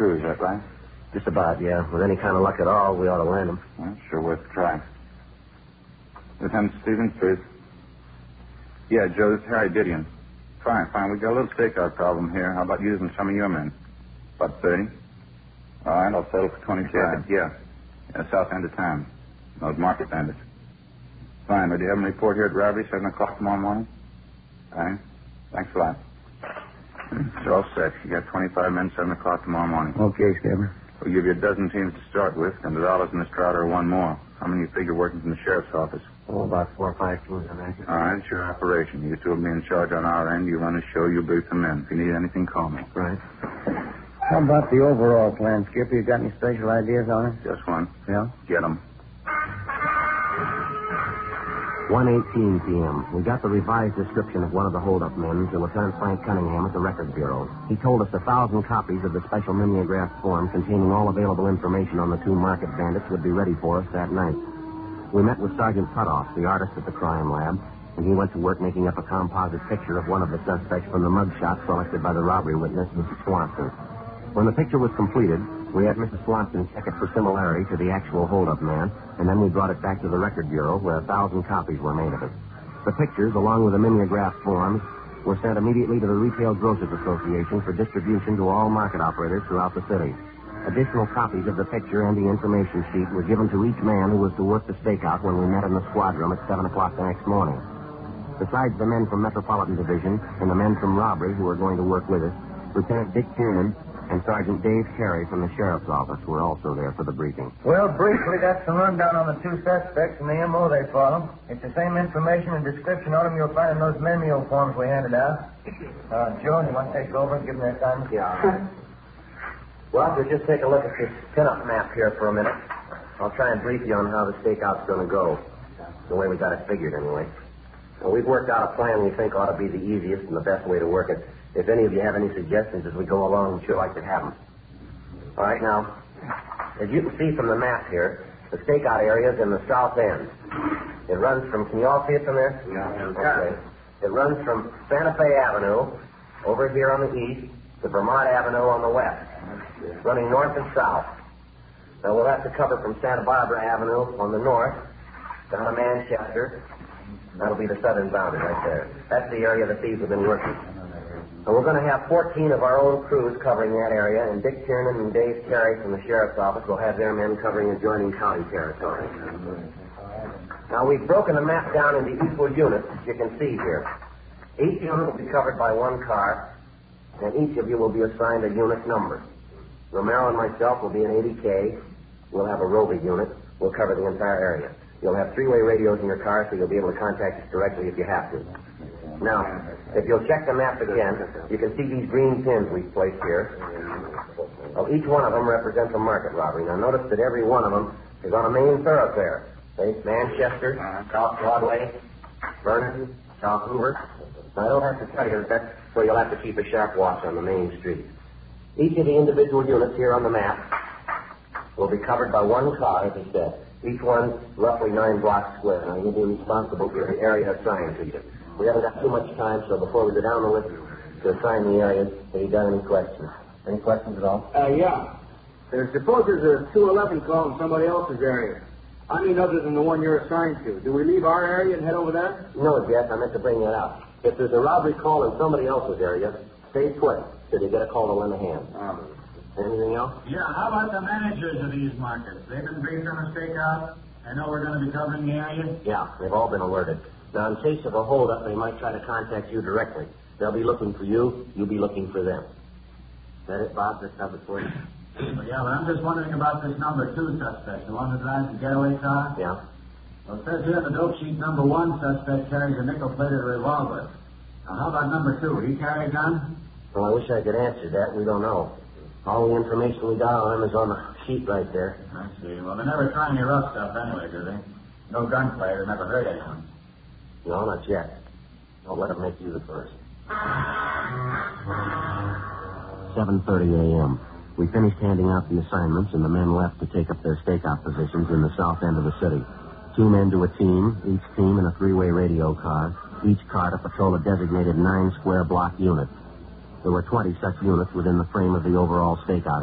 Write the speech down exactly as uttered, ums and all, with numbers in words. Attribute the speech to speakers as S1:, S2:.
S1: crew, is that right?
S2: Just about, yeah. With any kind of luck at all, we ought to land them.
S1: Well, sure worth a try. Lieutenant Stevens, please. Yeah, Joe, this is Harry Didion. Fine, fine. We got a little stakeout problem here. How about using some of your men? About thirty. All right, I'll settle for twenty-five. Yeah. Yeah, south end of town. Those market bandits. Fine. Would you have them report here at robbery, seven o'clock tomorrow morning? Fine. Thanks a lot. It's all set. You got twenty-five men, seven o'clock tomorrow morning.
S2: Okay, Skipper.
S1: We'll give you a dozen teams to start with, and the dollars in this crowd are one more. How many you figure working from the sheriff's office?
S2: Oh, about four or five teams, I imagine.
S1: All right, it's your operation. You two will be in charge on our end. You run the show, you brief the men. If you need anything, call me.
S2: Right. How about the overall plan, Skipper? You got any special ideas on it?
S1: Just one.
S2: Yeah?
S1: Get them.
S2: one eighteen p.m. We got the revised description of one of the hold-up men to Lieutenant Frank Cunningham at the Record Bureau. He told us a thousand copies of the special mimeograph form containing all available information on the two market bandits would be ready for us that night. We met with Sergeant Cutoff, the artist at the crime lab, and he went to work making up a composite picture of one of the suspects from the mug shot selected by the robbery witness, Missus Swanson. When the picture was completed, we had Missus Swanson check it for similarity to the actual hold-up man, and then we brought it back to the Record Bureau, where a thousand copies were made of it. The pictures, along with the mimeograph forms, were sent immediately to the Retail Grocers Association for distribution to all market operators throughout the city. Additional copies of the picture and the information sheet were given to each man who was to work the stakeout when we met in the squad room at seven o'clock the next morning. Besides the men from Metropolitan Division and the men from Robbery who were going to work with us, Lieutenant Dick Tiernan and Sergeant Dave Carey from the Sheriff's Office were also there for the briefing.
S3: Well, briefly, that's the rundown on the two suspects and the M O they follow. It's the same information and description on them you'll find in those memo forms we handed out. Uh, Joe, you want to take over and give them their assignment?
S2: Yeah, all right. Well, we'll just take a look at this pin-up map here for a minute. I'll try and brief you on how the stakeout's going to go. The way we got it figured, anyway. Well, we've worked out a plan we think ought to be the easiest and the best way to work it. If any of you have any suggestions as we go along, we'd sure like to have them. All right, now, as you can see from the map here, the stakeout area is in the south end. It runs from, can you all see it from there?
S1: Yeah.
S2: Okay. It runs from Santa Fe Avenue over here on the east to Vermont Avenue on the west, running north and south. Now, we'll have to cover from Santa Barbara Avenue on the north down to Manchester. That'll be the southern boundary right there. That's the area the thieves have been working. And we're going to have fourteen of our own crews covering that area, and Dick Tiernan and Dave Carey from the Sheriff's Office will have their men covering adjoining county territory. Now, we've broken the map down into equal units, as you can see here. Each unit will be covered by one car, and each of you will be assigned a unit number. Romero and myself will be in eighty K. We'll have a Roby unit. We'll cover the entire area. You'll have three-way radios in your car, so you'll be able to contact us directly if you have to. Now, if you'll check the map again, you can see these green pins we've placed here. Well, each one of them represents a market robbery. Now, notice that every one of them is on a main thoroughfare. See? Manchester, South Broadway, Vernon, South Hoover. Now, I don't have to tell you that that's where you'll have to keep a sharp watch on the main street. Each of the individual units here on the map will be covered by one car, as I said. Each one roughly nine blocks square. Now, you'll be responsible for the area assigned to you. We haven't got too much time, so before we go down the list to assign the areas, have you got any questions? Any questions at all?
S4: Uh, yeah. Uh, suppose there's a two eleven call in somebody else's area. I mean, other than the one you're assigned to. Do we leave our area and head over there?
S2: No, Jeff, I meant to bring that out. If there's a robbery call in somebody else's area, stay put till you get a call to lend a hand.
S4: Um,
S2: Anything else?
S5: Yeah, how about the managers of these markets? They've been briefed on a stakeout. I know we're going to be covering the area.
S2: Yeah, they've all been alerted. Now, in case of a holdup, they might try to contact you directly. They'll be looking for you. You'll be looking for them. Is that it, Bob? That's covered for you?
S5: Well, yeah, but I'm just wondering about this number two suspect, the one who drives the getaway car.
S2: Yeah.
S5: Well, it says here in the dope sheet number one suspect carries a nickel-plated revolver. Now, how about number two? He carry a gun?
S2: Well, I wish I could answer that. We don't know. All the information we got on him is on the sheet right there.
S5: I see. Well, they never try any rough stuff anyway, do they? No gunplay. They never hurt anyone.
S2: No, not yet. I'll let him make you the first. seven thirty a.m. We finished handing out the assignments, and the men left to take up their stakeout positions in the south end of the city. Two men to a team, each team in a three-way radio car, each car to patrol a designated nine-square block unit. There were twenty such units within the frame of the overall stakeout